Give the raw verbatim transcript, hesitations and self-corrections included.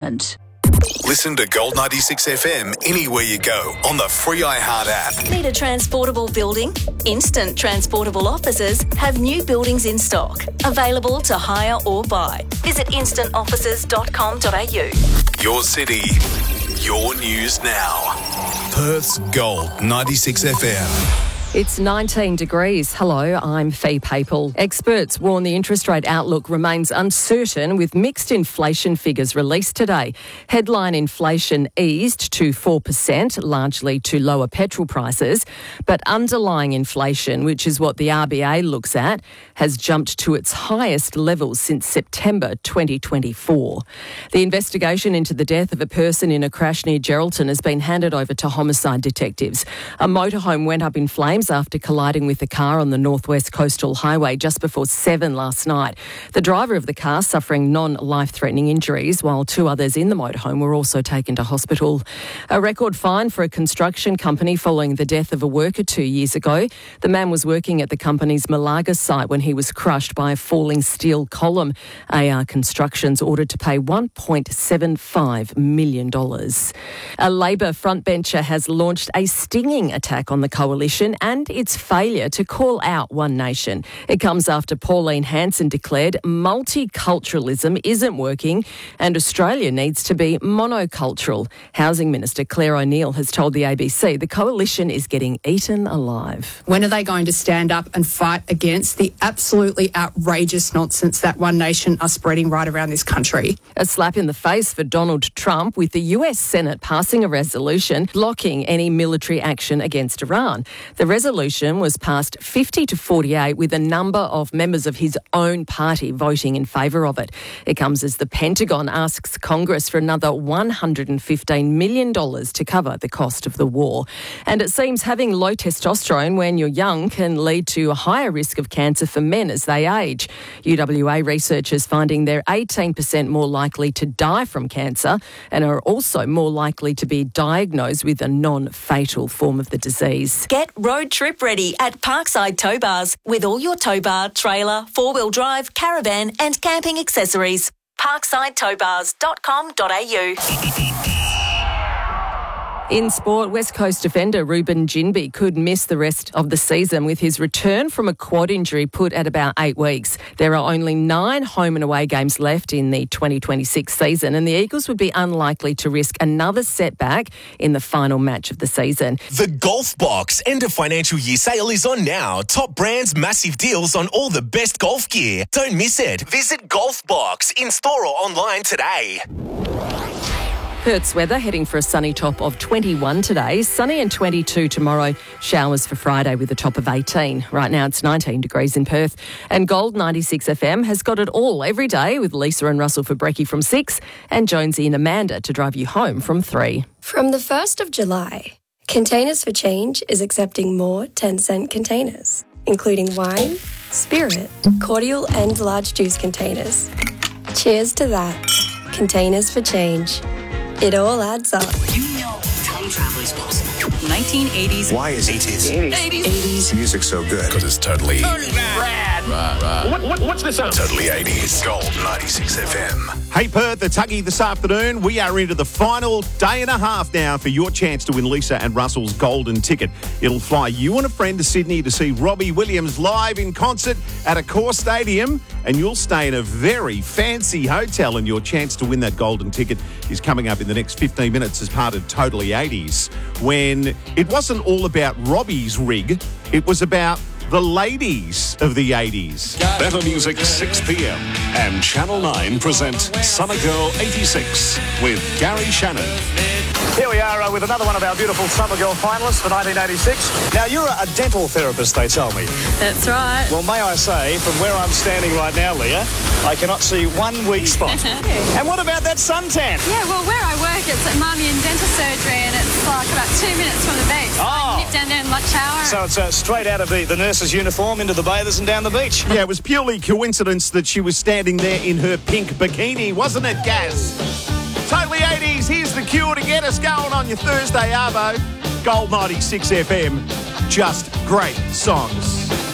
Government. Listen to Gold ninety-six F M anywhere you go on the free iHeart app. Need a transportable building? Instant Transportable Offices have new buildings in stock, available to hire or buy. Visit instant offices dot com dot a u. Your city, your news now. Perth's Gold ninety-six F M. It's nineteen degrees. Hello, I'm Fee Papel. Experts warn the interest rate outlook remains uncertain with mixed inflation figures released today. Headline inflation eased to four percent, largely to lower petrol prices, but underlying inflation, which is what the R B A looks at, has jumped to its highest levels since September twenty twenty-four. The investigation into the death of a person in a crash near Geraldton has been handed over to homicide detectives. A motorhome went up in flames after colliding with a car on the Northwest Coastal Highway just before seven last night. The driver of the car suffering non-life-threatening injuries, while two others in the motorhome were also taken to hospital. A record fine for a construction company following the death of a worker two years ago. The man was working at the company's Malaga site when he was crushed by a falling steel column. A R Construction's ordered to pay one point seven five million dollars. A Labor frontbencher has launched a stinging attack on the coalition and and its failure to call out One Nation. It comes after Pauline Hanson declared multiculturalism isn't working and Australia needs to be monocultural. Housing Minister Claire O'Neill has told the A B C the coalition is getting eaten alive. When are they going to stand up and fight against the absolutely outrageous nonsense that One Nation are spreading right around this country? A slap in the face for Donald Trump, with the U S Senate passing a resolution blocking any military action against Iran. The resolution was passed fifty to forty-eight, with a number of members of his own party voting in favour of it. It comes as the Pentagon asks Congress for another one hundred fifteen million dollars to cover the cost of the war. And it seems having low testosterone when you're young can lead to a higher risk of cancer for men as they age. U W A researchers finding they're eighteen percent more likely to die from cancer and are also more likely to be diagnosed with a non-fatal form of the disease. Get road trip ready at Parkside Tow Bars with all your tow bar, trailer, four-wheel drive, caravan and camping accessories. parkside tow bars dot com dot a u. In sport, West Coast defender Ruben Ginbey could miss the rest of the season with his return from a quad injury put at about eight weeks. There are only nine home and away games left in the twenty twenty-six season, and the Eagles would be unlikely to risk another setback in the final match of the season. The Golf Box end of financial year sale is on now. Top brands, massive deals on all the best golf gear. Don't miss it. Visit Golf Box in store or online today. Perth's weather heading for a sunny top of twenty-one today, sunny and twenty-two tomorrow, showers for Friday with a top of eighteen. Right now it's nineteen degrees in Perth, and Gold ninety-six F M has got it all every day with Lisa and Russell for brekkie from six and Jonesy and Amanda to drive you home from three. From the first of July, Containers for Change is accepting more ten cent containers, including wine, spirit, cordial and large juice containers. Cheers to that. Containers for Change. It all adds up. You know time travel is possible. nineteen eighties. Why is eighties? eighties. eighties. Music so good. Because it's totally... Totally rad. Rad, rad. What, what, what's this up? Totally eighties. Gold ninety-six F M. Hey Perth, it's Huggy this afternoon. We are into the final day and a half now for your chance to win Lisa and Russell's golden ticket. It'll fly you and a friend to Sydney to see Robbie Williams live in concert at Accor Stadium, and you'll stay in a very fancy hotel, and your chance to win that golden ticket is coming up in the next fifteen minutes as part of Totally eighties, when it wasn't all about Robbie's rig, it was about the ladies of the eighties. Better Music, six p.m. and Channel nine present Summer Girl eighty-six with Gary Shannon. Here we are uh, with another one of our beautiful Summer Girl finalists for nineteen eighty-six. Now, you're a dental therapist, they tell me. That's right. Well, may I say, from where I'm standing right now, Leah, I cannot see one weak spot. And what about that suntan? Yeah, well, where I work, it's at Mummy and Dental Surgery, and it's like about two minutes from the beach. So Oh. I nip down there and like shower. So it's uh, straight out of the, the nurse's uniform into the bathers and down the beach. Yeah, it was purely coincidence that she was standing there in her pink bikini, wasn't it, Gaz? Totally eighties, here's the cure to get us going on your Thursday arvo. Gold ninety-six F M, just great songs.